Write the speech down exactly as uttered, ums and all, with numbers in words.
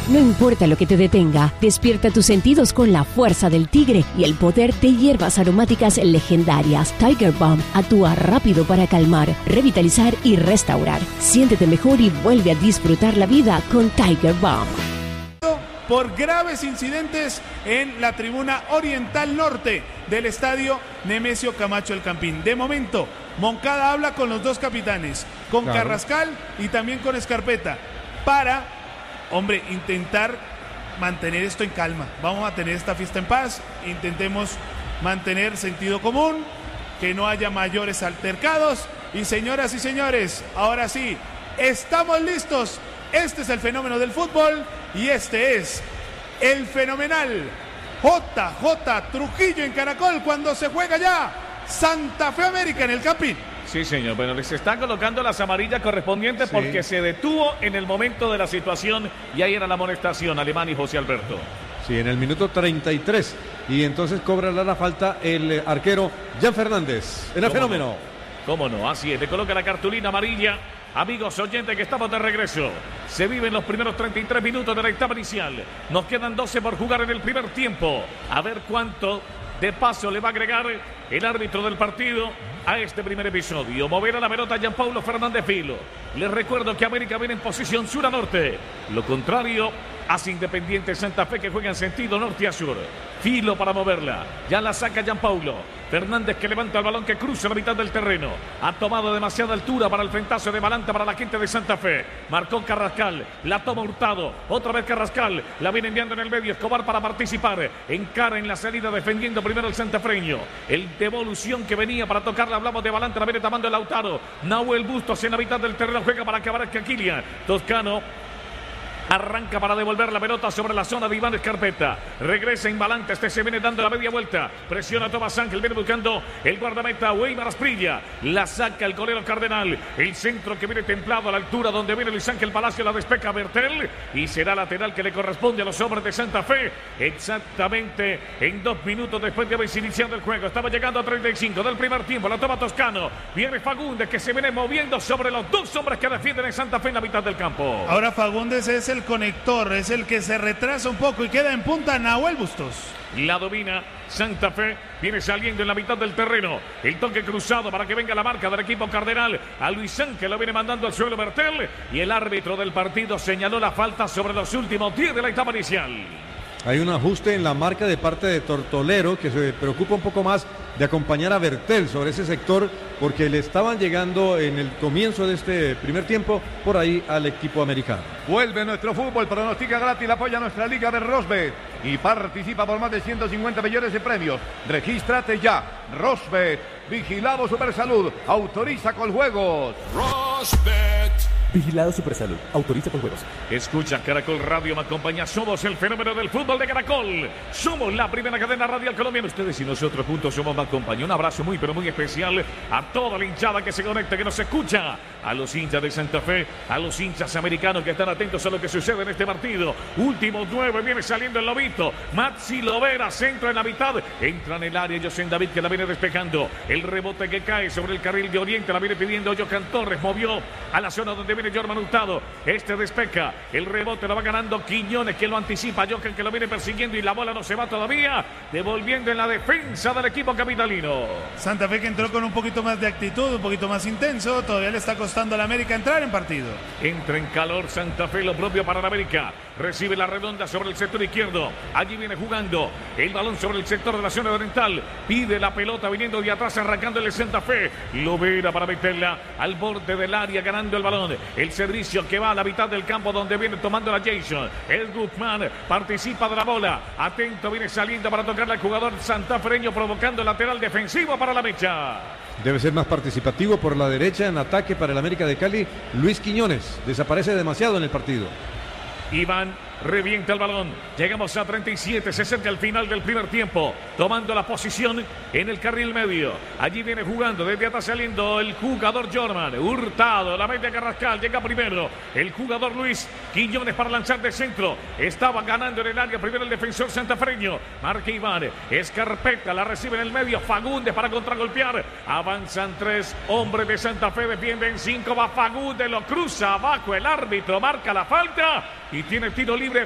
No importa lo que te detenga, despierta tus sentidos con la fuerza del tigre y el poder de hierbas aromáticas legendarias. Tiger Balm actúa rápido para calmar, revitalizar y restaurar. Siéntete mejor y vuelve a disfrutar la vida con Tiger Balm. Por graves incidentes en la tribuna oriental norte del estadio Nemesio Camacho El Campín. De momento, Moncada habla con los dos capitanes, con claro. Carrascal y también con Escarpeta, para, hombre, intentar mantener esto en calma. Vamos a tener esta fiesta en paz, intentemos mantener sentido común, que no haya mayores altercados. Y señoras y señores, ahora sí, estamos listos. Este es el fenómeno del fútbol y este es el fenomenal J J Trujillo en Caracol cuando se juega ya Santa Fe América en el Campín. Sí, señor. Bueno, les están colocando las amarillas correspondientes sí. porque se detuvo en el momento de la situación y ahí era la amonestación, Alemán y José Alberto. Sí, en el minuto treinta y tres. Y entonces cobrará la falta el arquero Jan Fernández. En el fenómeno. No? ¿Cómo no? Así es. Le coloca la cartulina amarilla. Amigos oyentes, que estamos de regreso. Se viven los primeros treinta y tres minutos de la etapa inicial. Nos quedan doce por jugar en el primer tiempo. A ver cuánto de paso le va a agregar el árbitro del partido a este primer episodio. Moverá la pelota Gianpaulo Fernández Filo. Les recuerdo que América viene en posición sur a norte. Lo contrario hace Independiente Santa Fe, que juega en sentido norte a sur. Filo para moverla. Ya la saca Gianpaulo. Fernández, que levanta el balón, que cruza la mitad del terreno. Ha tomado demasiada altura para el frentazo de Balanta para la gente de Santa Fe. Marcó Carrascal. La toma Hurtado. Otra vez Carrascal. La viene enviando en el medio. Escobar para participar. Encara en la salida defendiendo primero el santafreño. El devolución que venía para tocarla. Hablamos de Balanta. La viene tomando el Lautaro. Nahuel Bustos en la mitad del terreno. Juega para que aparezca Kilian. Toscano. Arranca para devolver la pelota sobre la zona de Iván Escarpeta. Regresa Inbalante. Este se viene dando la media vuelta. Presiona a Tomás Ángel. Viene buscando el guardameta Weimar Asprilla. La saca el golero Cardenal. El centro que viene templado a la altura donde viene Luis Ángel Palacio. La despeca Bertel. Y será lateral que le corresponde a los hombres de Santa Fe. Exactamente en dos minutos después de haber iniciado el juego. Estaba llegando a treinta y cinco del primer tiempo. La toma Toscano. Viene Fagundes, que se viene moviendo sobre los dos hombres que defienden en Santa Fe en la mitad del campo. Ahora Fagundes es el El conector, es el que se retrasa un poco y queda en punta Nahuel Bustos. La domina Santa Fe, viene saliendo en la mitad del terreno. El toque cruzado para que venga la marca del equipo Cardenal. A Luis Ángel lo viene mandando al suelo Bertel. Y el árbitro del partido señaló la falta sobre los últimos diez de la etapa inicial. Hay un ajuste en la marca de parte de Tortolero, que se preocupa un poco más de acompañar a Bertel sobre ese sector, porque le estaban llegando en el comienzo de este primer tiempo por ahí al equipo americano. Vuelve nuestro fútbol, pronostica gratis, apoya nuestra liga de Rosbet y participa por más de ciento cincuenta millones de premios. Regístrate ya. Rosbet, vigilado Supersalud, autoriza con juegos. Rosbet. Vigilado Supersalud. Autoriza con juegos. Escucha Caracol Radio, me acompaña. Somos el fenómeno del fútbol de Caracol. Somos la primera cadena radial colombiana. Ustedes y nosotros juntos somos más compañía. Un abrazo muy, pero muy especial a toda la hinchada que se conecta, que nos escucha. A los hinchas de Santa Fe, a los hinchas americanos que están atentos a lo que sucede en este partido. Último nueve, viene saliendo el Lobito. Maxi Lovera, centro en la mitad. Entra en el área José David, que la viene despejando. El rebote que cae sobre el carril de Oriente, la viene pidiendo Johan Torres. Movió a la zona donde viene Jorman Hurtado. Este despeja. El rebote lo va ganando Quiñones, que lo anticipa. Johan, que lo viene persiguiendo y la bola no se va todavía. Devolviendo en la defensa del equipo capitalino. Santa Fe, que entró con un poquito más de actitud, un poquito más intenso. Todavía le está costando a la América entrar en partido. Entra en calor Santa Fe, lo propio para la América. Recibe la redonda sobre el sector izquierdo. Allí viene jugando el balón sobre el sector de la zona oriental. Pide la pelota viniendo de atrás, arrancándole Santa Fe. Lovera para meterla al borde del área, ganando el balón. El servicio que va a la mitad del campo donde viene tomando la Jason. El Guzmán participa de la bola. Atento, viene saliendo para tocarle al jugador santafereño, provocando el lateral defensivo para la mecha. Debe ser más participativo por la derecha en ataque para el América de Cali. Luis Quiñones desaparece demasiado en el partido. Iván revienta el balón. Llegamos a treinta y siete, se acerca al final del primer tiempo, tomando la posición en el carril medio. Allí viene jugando, desde atrás saliendo el jugador Jorman. Hurtado, la mete a Carrascal, llega primero el jugador Luis Quiñones para lanzar de centro. Estaba ganando en el área primero el defensor santafreño. Marca Iván, Escarpeta, la recibe en el medio. Fagundes para contragolpear. Avanzan tres hombres de Santa Fe, defienden cinco. Va Fagundes, lo cruza abajo el árbitro, marca la falta y tiene tiro libre